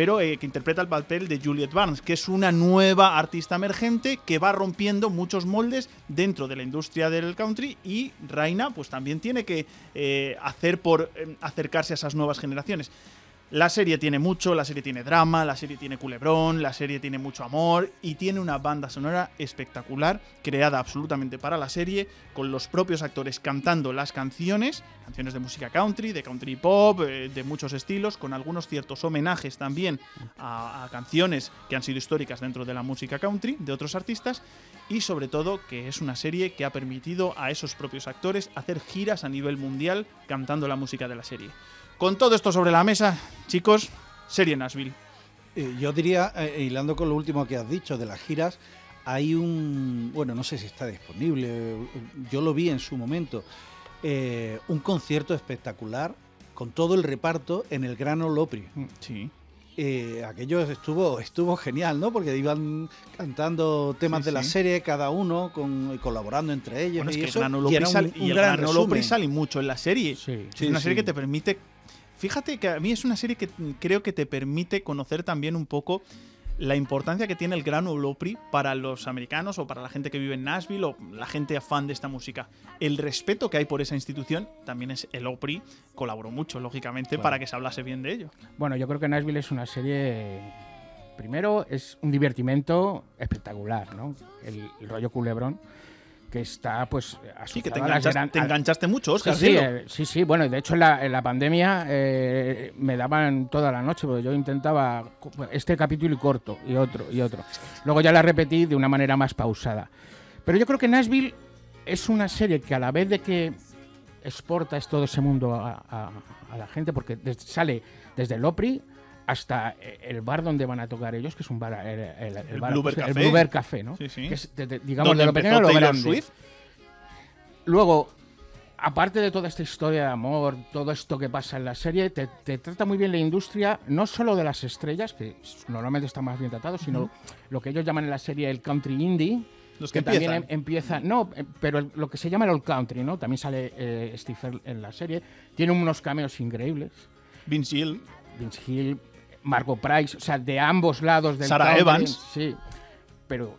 pero que interpreta el papel de Juliet Barnes, que es una nueva artista emergente que va rompiendo muchos moldes dentro de la industria del country, y Raina pues también tiene que hacer por acercarse a esas nuevas generaciones. La serie tiene mucho, la serie tiene drama, la serie tiene culebrón, la serie tiene mucho amor y tiene una banda sonora espectacular, creada absolutamente para la serie, con los propios actores cantando las canciones de música country, de country pop, de muchos estilos, con algunos ciertos homenajes también a canciones que han sido históricas dentro de la música country, de otros artistas, y sobre todo que es una serie que ha permitido a esos propios actores hacer giras a nivel mundial cantando la música de la serie. Con todo esto sobre la mesa, chicos, serie Nashville. Yo diría, hilando con lo último que has dicho de las giras, hay bueno, no sé si está disponible, yo lo vi en su momento, un concierto espectacular con todo el reparto en el Gran Ole Opry. Sí. Aquello estuvo genial, ¿no? Porque iban cantando temas de la serie, cada uno colaborando entre ellos. Bueno, y es que eso, el Gran Ole Opry sale mucho en la serie. Sí. Es una serie que te permite... Fíjate que a mí es una serie que creo que te permite conocer también un poco la importancia que tiene el Gran Ole Opry para los americanos o para la gente que vive en Nashville o la gente fan de esta música. El respeto que hay por esa institución también es el Opry. Colaboró mucho, lógicamente, para que se hablase bien de ello. Bueno, yo creo que Nashville es una serie... Primero, es un divertimento espectacular, ¿no? El rollo culebrón, que está pues asociado. Sí, que te enganchaste mucho, Óscar. Sí. Bueno, de hecho en la pandemia me daban toda la noche, porque yo intentaba este capítulo y corto, y otro. Luego ya la repetí de una manera más pausada. Pero yo creo que Nashville es una serie que a la vez de que exporta todo ese mundo a la gente, porque sale desde el Opry hasta el bar donde van a tocar ellos, que es un bar, el Bluebird Café, ¿no? Sí. Que es, digamos, de lo pequeño a lo grande. Swift. Luego, aparte de toda esta historia de amor, todo esto que pasa en la serie, te trata muy bien la industria, no solo de las estrellas, que normalmente está más bien tratado, sino lo que ellos llaman en la serie el country indie. Los que también empiezan. No, pero lo que se llama el old country, ¿no? También sale Steve Earle en la serie. Tiene unos cameos increíbles. Vince Hill, Margot Price, o sea, de ambos lados del Sarah country, Evans. Sí, pero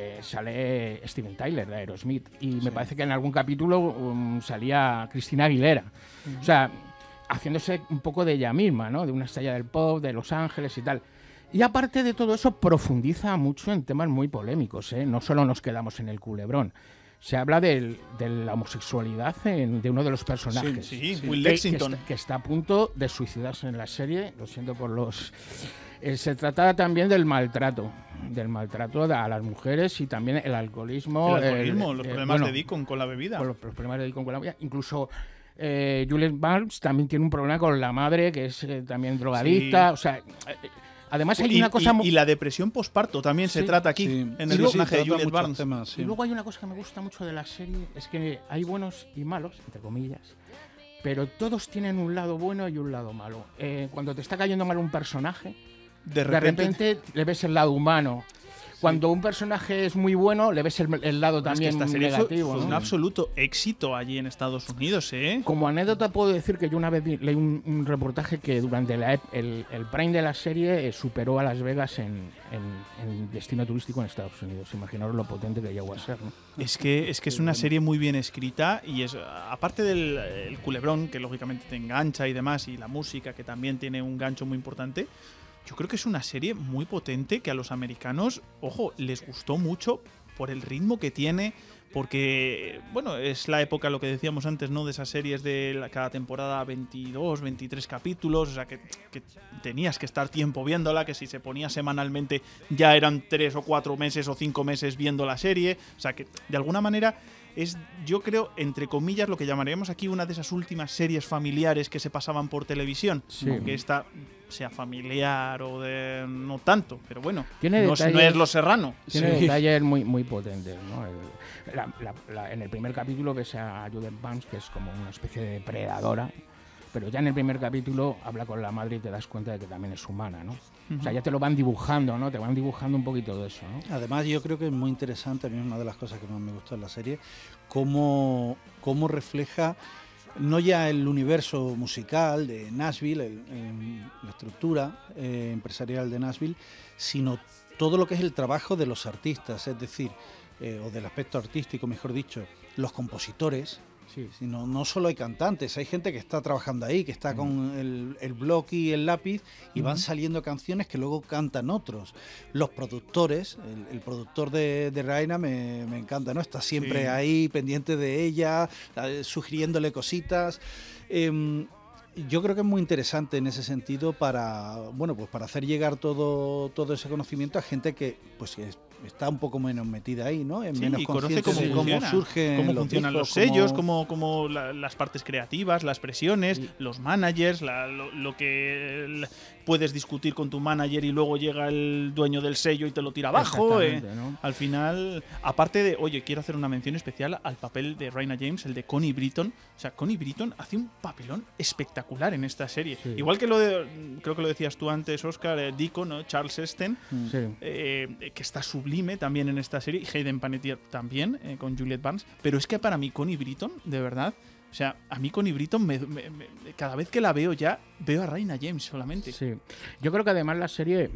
sale Steven Tyler de Aerosmith y me parece que en algún capítulo salía Christina Aguilera. O sea, haciéndose un poco de ella misma, ¿no? De una estrella del pop, de Los Ángeles y tal. Y aparte de todo eso, profundiza mucho en temas muy polémicos, ¿eh? No solo nos quedamos en el culebrón. Se habla de la homosexualidad de uno de los personajes. Sí, Will Lexington. Que está a punto de suicidarse en la serie, lo siento por los... se trata también del maltrato a las mujeres y también el alcoholismo. Los problemas de Deacon con la bebida. Los problemas de Deacon con la bebida. Incluso Juliet Barnes también tiene un problema con la madre, que es también drogadicta. Sí. O sea... Además hay una cosa... Y la depresión posparto también se trata aquí, en el personaje de Juliet Barnes. Temas, y luego hay una cosa que me gusta mucho de la serie, es que hay buenos y malos, entre comillas, pero todos tienen un lado bueno y un lado malo. Cuando te está cayendo mal un personaje, de repente le ves el lado humano. Cuando un personaje es muy bueno, le ves el lado también negativo. Fue un absoluto éxito allí en Estados Unidos, ¿eh? Como anécdota puedo decir que yo una vez leí un reportaje que durante el prime de la serie superó a Las Vegas en destino turístico en Estados Unidos. Imaginaros lo potente que llegó a ser, ¿no? Es que es una serie muy bien escrita y es, aparte del culebrón, que lógicamente te engancha y demás, y la música, que también tiene un gancho muy importante, yo creo que es una serie muy potente que a los americanos, ojo, les gustó mucho por el ritmo que tiene, porque, bueno, es la época, lo que decíamos antes, ¿no? De esas series de cada temporada 22, 23 capítulos, o sea, que tenías que estar tiempo viéndola, que si se ponía semanalmente ya eran 3 o 4 meses o 5 meses viendo la serie, o sea, que de alguna manera es, yo creo, entre comillas, lo que llamaríamos aquí una de esas últimas series familiares que se pasaban por televisión, aunque esta sea familiar o de no tanto, pero bueno, no es Los Serrano. Tiene detalles muy, muy potentes, ¿no? En el primer capítulo ves a Juliet Barnes, que es como una especie de depredadora, pero ya en el primer capítulo habla con la madre y te das cuenta de que también es humana, ¿no? O sea, ya te lo van dibujando, ¿no? Te van dibujando un poquito de eso, ¿no? Además, yo creo que es muy interesante, a mí es una de las cosas que más me gustó en la serie, cómo refleja no ya el universo musical de Nashville, la estructura empresarial de Nashville, sino todo lo que es el trabajo de los artistas, es decir, o del aspecto artístico, mejor dicho, los compositores. Sí. Sino, no solo hay cantantes, hay gente que está trabajando ahí, que está con el bloc y el lápiz y van saliendo canciones que luego cantan otros. Los productores, el productor de Raina me encanta, ¿no? Está siempre ahí, pendiente de ella, sugiriéndole cositas. Yo creo que es muy interesante en ese sentido para hacer llegar todo ese conocimiento a gente que pues está un poco menos metida ahí, ¿no? Menos conoce cómo funcionan los sellos, cómo las partes creativas, las presiones, los managers, lo que puedes discutir con tu manager y luego llega el dueño del sello y te lo tira abajo. ¿No? Al final, aparte de, oye, quiero hacer una mención especial al papel de Raina James, el de Connie Britton. O sea, Connie Britton hace un papelón espectacular en esta serie. Sí. Igual que creo que lo decías tú antes, Oscar, Deacon, ¿no? Charles Esten, que está sublime también en esta serie, y Hayden Panettiere también, con Juliette Barnes. Pero es que para mí Connie Britton, de verdad, o sea, a mí Connie Britton, cada vez que la veo ya, veo a Raina James solamente. Sí, yo creo que además la serie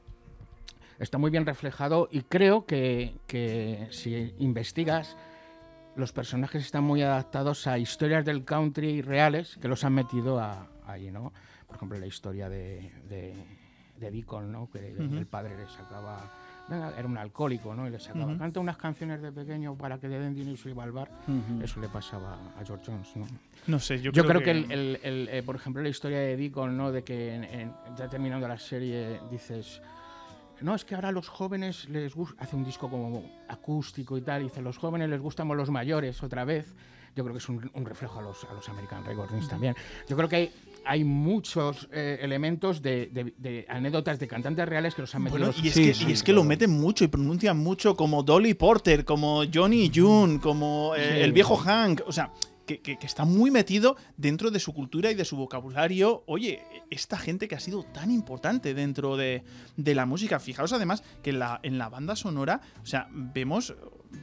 está muy bien reflejado y creo que si investigas, los personajes están muy adaptados a historias del country reales que los han metido ahí, ¿no? Por ejemplo, la historia de Deacon, ¿no? Que el padre le sacaba... Era un alcohólico, ¿no? Y le sacaba, canta unas canciones de pequeño para que le den dinero y se iba al bar. Eso le pasaba a George Jones, ¿no? No sé, yo creo que por ejemplo, la historia de Deacon, ¿no? De que ya terminando la serie dices, no, es que ahora a los jóvenes les gusta, hace un disco como acústico y tal, y dice, los jóvenes les gustan los mayores otra vez. Yo creo que es un reflejo a los American Records también. Yo creo que hay muchos elementos de anécdotas de cantantes reales que los han metido. Bueno, y es que lo meten mucho y pronuncian mucho, como Dolly Porter, como Johnny June, como el viejo Hank. O sea, que está muy metido dentro de su cultura y de su vocabulario. Oye, esta gente que ha sido tan importante dentro de la música. Fijaos además que en la banda sonora, o sea, vemos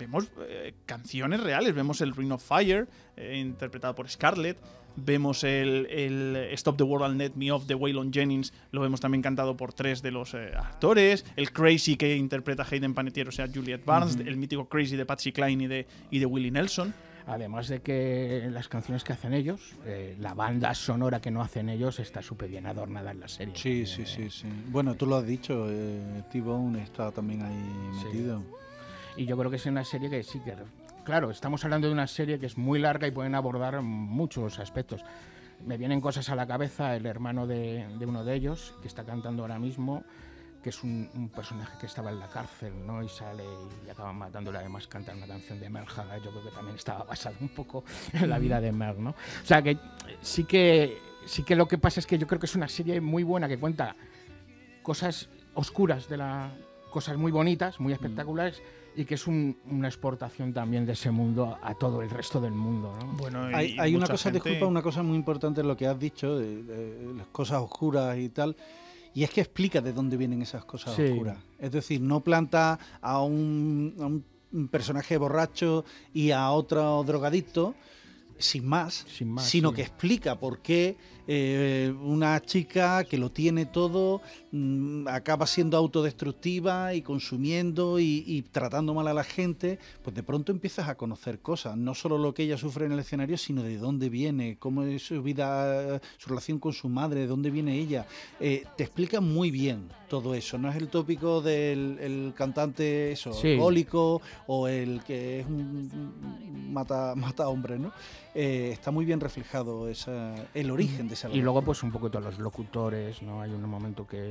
canciones reales. Vemos el Ring of Fire, interpretado por Scarlett. Vemos el Stop the World and Let Me Off de Waylon Jennings, lo vemos también cantado por 3 de los actores. El Crazy que interpreta Hayden Panettiere, o sea, Juliette Barnes. El mítico Crazy de Patsy Cline y de Willie Nelson. Además de que las canciones que hacen ellos, la banda sonora que no hacen ellos está súper bien adornada en la serie. Sí. Bueno, tú lo has dicho, T-Bone está también ahí metido. Y yo creo que es una serie que sí que... Claro, estamos hablando de una serie que es muy larga y pueden abordar muchos aspectos. Me vienen cosas a la cabeza, el hermano de uno de ellos, que está cantando ahora mismo, que es un personaje que estaba en la cárcel, ¿no? Y sale y acaban matándole. Además canta una canción de Merle Haggard. Yo creo que también estaba basado un poco en la vida de Merle, ¿no? O sea, que sí que lo que pasa es que yo creo que es una serie muy buena que cuenta cosas oscuras cosas muy bonitas, muy espectaculares, y que es una exportación también de ese mundo a todo el resto del mundo, ¿no? Bueno, hay una cosa, disculpa, una cosa muy importante en lo que has dicho, de las cosas oscuras y tal, y es que explica de dónde vienen esas cosas oscuras. Es decir, no planta a un personaje borracho y a otro drogadicto sin más, sino que explica por qué una chica que lo tiene todo acaba siendo autodestructiva y consumiendo y tratando mal a la gente. Pues de pronto empiezas a conocer cosas, no solo lo que ella sufre en el escenario, sino de dónde viene, cómo es su vida, su relación con su madre, de dónde viene ella. Te explica muy bien todo eso. No es el tópico del cantante alcohólico o el que es un mata hombres, ¿no? Está muy bien reflejado el origen de esa y luego pues un poco todos los locutores, ¿no? Hay un momento que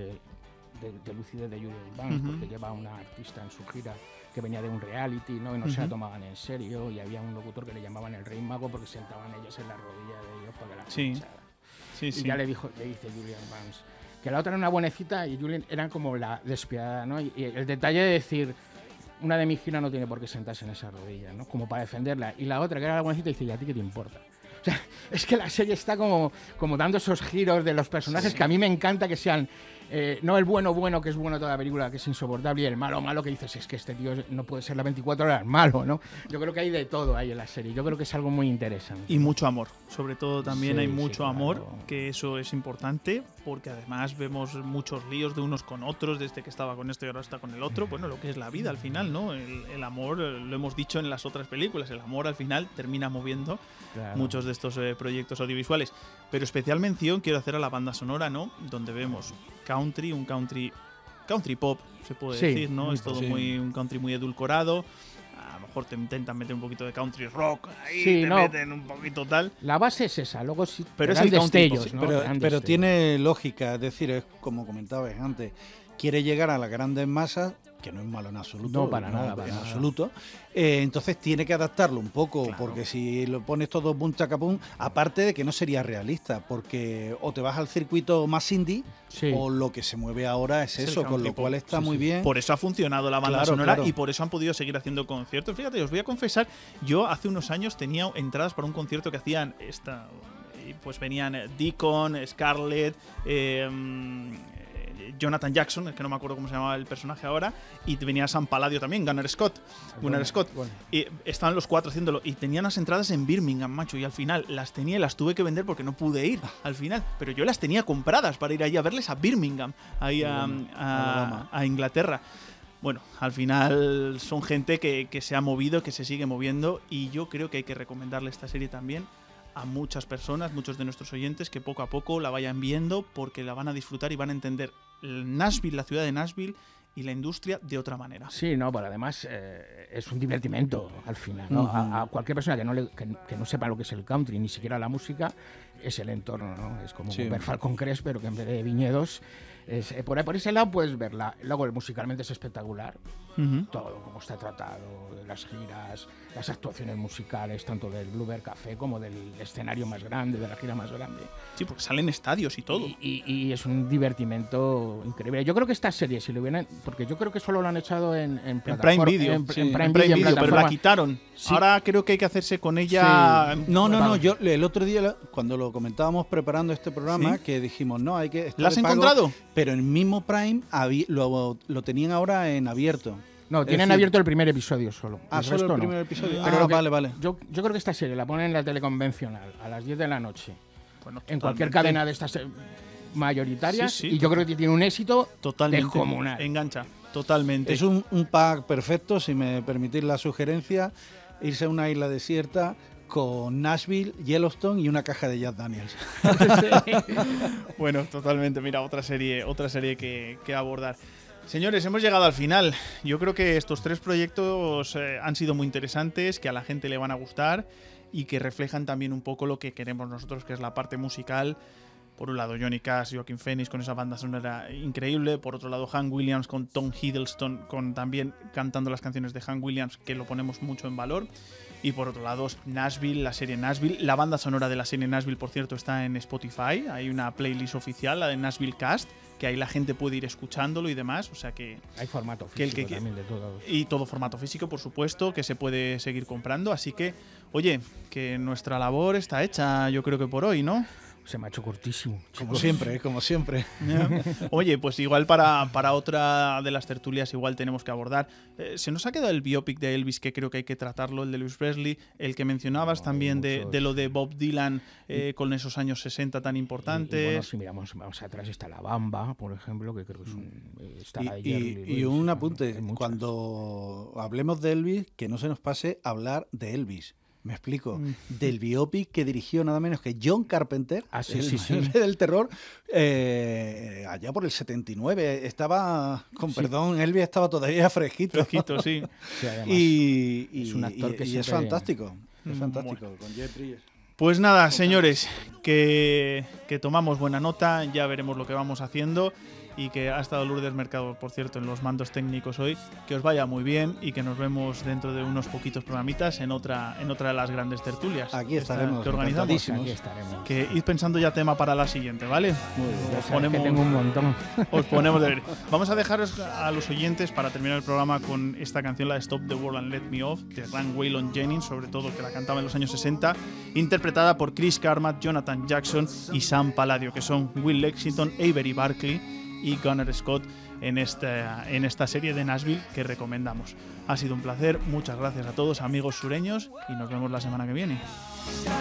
de lucidez de Juliette Barnes, porque lleva a una artista en su gira que venía de un reality, ¿no? Y no se la tomaban en serio, y había un locutor que le llamaban el Rey Mago porque sentaban ellos en la rodilla de ellos para que la escucharan. Ya le dice Juliette Barnes que la otra era una buenecita y Juliette era como la despiadada, ¿no? Y el detalle de decir, una de mis giras no tiene por qué sentarse en esa rodilla, ¿no? Como para defenderla. Y la otra, que era la buenecita, dice, ¿y a ti qué te importa? O sea, es que la serie está como dando esos giros de los personajes que a mí me encanta que sean no el bueno que es bueno toda la película, que es insoportable, y el malo que dices, es que este tío no puede ser las 24 horas malo, ¿no? Yo creo que hay de todo ahí en la serie. Yo creo que es algo muy interesante. Y mucho amor. Sobre todo también Sí, hay mucho sí, amor, claro. que eso es importante, porque además vemos muchos líos de unos con otros, desde que estaba con esto y ahora está con el otro. Bueno, lo que es la vida al final, ¿no? El amor, lo hemos dicho en las otras películas, el amor al final termina moviendo Claro. muchos de estos proyectos audiovisuales. Pero especial mención quiero hacer a la banda sonora, ¿no? Donde vemos country, un country pop, se puede Sí, decir, ¿no? muy Es todo sí. un country muy edulcorado. A lo mejor te intentan meter un poquito de country rock, ahí Sí, te no. meten un poquito tal. La base es esa, luego sí. Pero te es dan el country destellos, pop, ¿no? Pero, Te dan pero destellos. tiene lógica, es decir, es como comentabas antes, quiere llegar a las grandes masas, que no es malo en absoluto, No, para nada, para en nada. absoluto. Entonces tiene que adaptarlo un poco, Claro. porque si lo pones todo boom chacapum, aparte de que no sería realista, porque o te vas al circuito más indie, Sí. o lo que se mueve ahora es Es el eso, con country lo cual pop, está sí, muy sí. bien. Por eso ha funcionado la banda Claro, sonora claro. y por eso han podido seguir haciendo conciertos. Fíjate, os voy a confesar, yo hace unos años tenía entradas para un concierto que hacían y pues venían Deacon, Scarlett, Jonathan Jackson, es que no me acuerdo cómo se llamaba el personaje ahora, y venía Sam Palladio también, Gunnar Scott. Bueno. Y estaban los cuatro haciéndolo y tenían las entradas en Birmingham, macho, y al final las tenía y las tuve que vender porque no pude ir al final, pero yo las tenía compradas para ir allí a verles a Birmingham, ahí a Inglaterra. Bueno, al final son gente que se ha movido, que se sigue moviendo, y yo creo que hay que recomendarle esta serie también a muchas personas, muchos de nuestros oyentes, que poco a poco la vayan viendo porque la van a disfrutar y van a entender Nashville, la ciudad de Nashville y la industria de otra manera. Sí, no, pero además es un divertimento al final, ¿no? A cualquier persona que no sepa lo que es el country, ni siquiera la música, es el entorno, ¿no? Es como Sí. ver Falcon Crest, pero que en vez de viñedos, por ese lado puedes verla. Luego musicalmente es espectacular, todo como está tratado, las giras, las actuaciones musicales, tanto del Bluebird Café como del escenario más grande, de la gira más grande. Sí, porque salen estadios y todo. Y es un divertimento increíble. Yo creo que esta serie, si lo hubieran, porque yo creo que solo lo han echado en En plataforma- Prime Video, en sí, Prime en Video, en Video, pero la plataforma. quitaron. Sí. Ahora creo que hay que hacerse con ella. Sí. No, yo el otro día cuando lo comentábamos preparando este programa, ¿Sí? que dijimos, no, hay que... está ¿La has de pago, encontrado? Pero en mismo Prime lo tenían ahora en abierto. No, Es tienen decir, abierto el primer episodio solo. Ah, solo resto el no. primer episodio. Pero Ah, lo que- vale. Yo creo que esta serie la ponen en la tele convencional a las 10 de la noche, Bueno, en cualquier totalmente. cadena de estas mayoritarias, Sí, sí, y yo creo que tiene un éxito Totalmente. descomunal. Engancha. Totalmente. Es un pack perfecto, si me permitís la sugerencia, irse a una isla desierta con Nashville, Yellowstone y una caja de Jack Daniels. Bueno, totalmente. Mira, otra serie que abordar. Señores, hemos llegado al final. Yo creo que estos tres proyectos han sido muy interesantes, que a la gente le van a gustar y que reflejan también un poco lo que queremos nosotros, que es la parte musical. Por un lado, Johnny Cash, Joaquin Phoenix con esa banda sonora increíble. Por otro lado, Hank Williams con Tom Hiddleston, con también cantando las canciones de Hank Williams, que lo ponemos mucho en valor. Y por otro lado, Nashville, la serie Nashville. La banda sonora de la serie Nashville, por cierto, está en Spotify. Hay una playlist oficial, la de Nashville Cast, que ahí la gente puede ir escuchándolo y demás. O sea que... Hay formato Que el físico que- también de todo. Y todo formato físico, por supuesto, que se puede seguir comprando. Así que, oye, que nuestra labor está hecha, yo creo que por hoy, ¿no? Se me ha hecho cortísimo. Como chicos. siempre, como siempre. Oye, pues igual para otra de las tertulias igual tenemos que abordar. Se nos ha quedado el biopic de Elvis, que creo que hay que tratarlo, el de Elvis Presley, el que mencionabas No, también hay muchos. de lo de Bob Dylan con esos años 60 tan Y importantes. bueno, si miramos más atrás está La Bamba, por ejemplo, que creo que es está la de Y Jerry Lee un Lewis, apunte, hay muchas. cuando hablemos de Elvis, que no se nos pase hablar de Elvis. Me explico. Del biopic que dirigió nada menos que John Carpenter, Ah, sí, el sí, sí. rey del terror, allá por el 79. Estaba, con perdón, Elvis estaba todavía fresquito. Fresquito, sí. Sí, además, Y es un actor que es siempre- fantástico. Es Mm, fantástico. Con Jeff Bridges. Pues nada, señores, que tomamos buena nota, ya veremos lo que vamos haciendo y que ha estado Lourdes Mercado, por cierto, en los mandos técnicos hoy. Que os vaya muy bien y que nos vemos dentro de unos poquitos programitas en otra de las grandes tertulias Aquí esta estaremos, que organizamos. encantadísimos. aquí estaremos. Que id pensando ya tema para la siguiente, ¿vale? Ya Os sabes que tengo un montón. os ponemos de ver. Vamos a dejaros a los oyentes para terminar el programa con esta canción, la de Stop the World and Let Me Off, de Ran Waylon Jennings, sobre todo que la cantaba en los años 60, interpretada por Chris Carmack, Jonathan Jackson y Sam Palladio, que son Will Lexington, Avery Barkley y Gunnar Scott en esta serie de Nashville que recomendamos. Ha sido un placer, muchas gracias a todos amigos sureños y nos vemos la semana que viene.